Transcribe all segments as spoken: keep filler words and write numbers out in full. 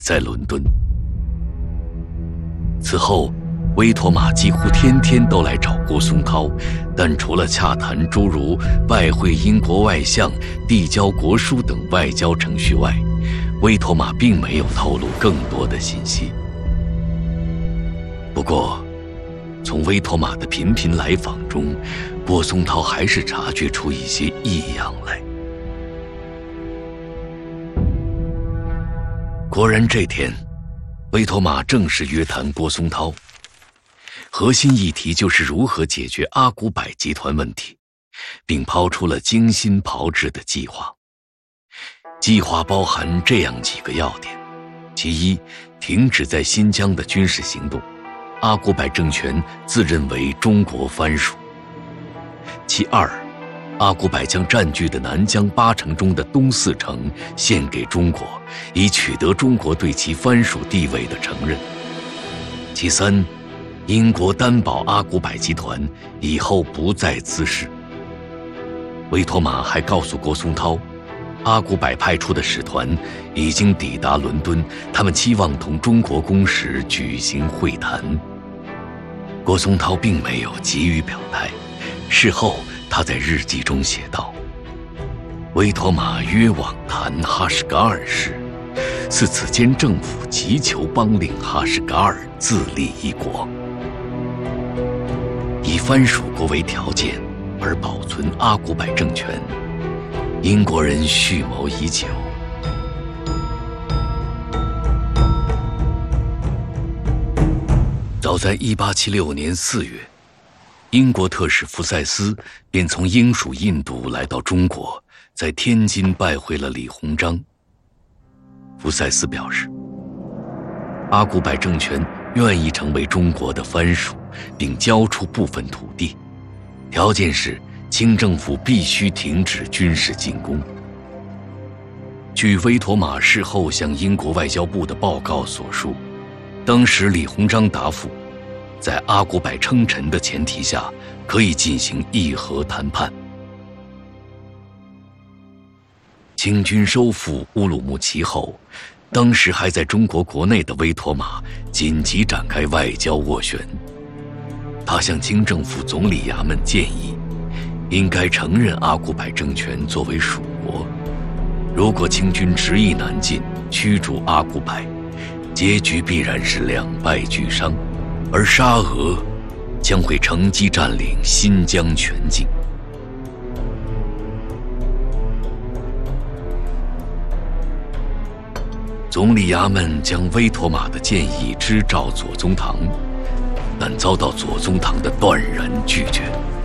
在伦敦。此后，威妥玛几乎天天都来找郭松涛，但除了洽谈诸如外汇英国外相、递交国书等外交程序外，威妥玛并没有透露更多的信息。不过，从威妥玛的频频来访中，郭松涛还是察觉出一些异样来。果然这天，威妥玛正式约谈郭松涛，核心议题就是如何解决阿古柏集团问题，并抛出了精心炮制的计划。计划包含这样几个要点：其一，停止在新疆的军事行动，阿古柏政权自认为中国藩属；其二，阿古柏将占据的南疆八城中的东四城献给中国，以取得中国对其藩属地位的承认；其三，英国担保阿古柏集团以后不再滋事。威妥玛还告诉郭松涛，阿古柏派出的使团已经抵达伦敦，他们期望同中国公使举行会谈。郭松涛并没有急于表态，事后他在日记中写道：威妥玛约往谈哈什噶尔时，是此间政府急求帮领哈什噶尔自立一国，以藩属国为条件而保存阿古柏政权，英国人蓄谋已久。早在一八七六年四月，英国特使福塞斯便从英属印度来到中国，在天津拜会了李鸿章。福塞斯表示，阿古柏政权愿意成为中国的藩属，并交出部分土地，条件是清政府必须停止军事进攻。据威妥玛事后向英国外交部的报告所述，当时李鸿章答复，在阿古柏称臣的前提下，可以进行议和谈判。清军收复乌鲁木齐后，当时还在中国国内的威妥玛紧急展开外交斡旋。他向清政府总理衙门建议，应该承认阿古柏政权作为属国。如果清军执意南进，驱逐阿古柏，结局必然是两败俱伤，而沙俄将会乘机占领新疆全境。总理衙门将威妥玛的建议支召左宗棠，但遭到左宗棠的断然拒绝。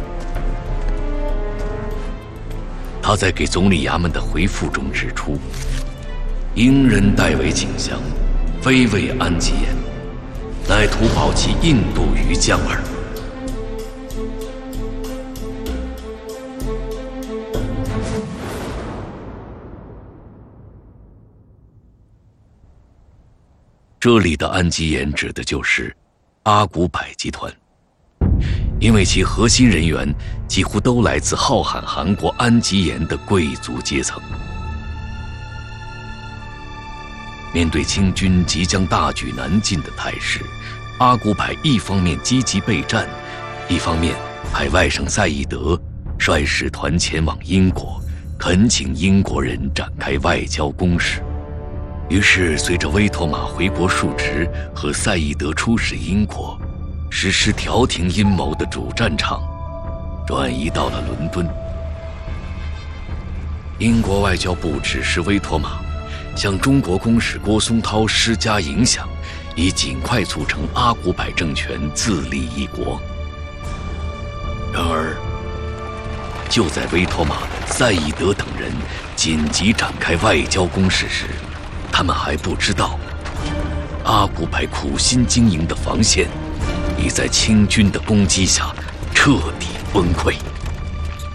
他在给总理衙门的回复中指出，英人代为请降，非为安吉延，乃图保其印度于疆耳。这里的安吉延指的就是阿古柏集团，因为其核心人员几乎都来自浩瀚韩国安吉延的贵族阶层。面对清军即将大举南进的态势，阿古柏一方面积极备战，一方面派外甥赛义德率使团前往英国，恳请英国人展开外交攻势。于是随着威妥玛回国述职和赛义德出使英国，实施调停阴谋的主战场转移到了伦敦。英国外交部指示威妥玛向中国公使郭松涛施加影响，以尽快促成阿古柏政权自立一国。然而就在威妥玛、赛义德等人紧急展开外交攻势时，他们还不知道，阿古柏苦心经营的防线已在清军的攻击下彻底崩溃。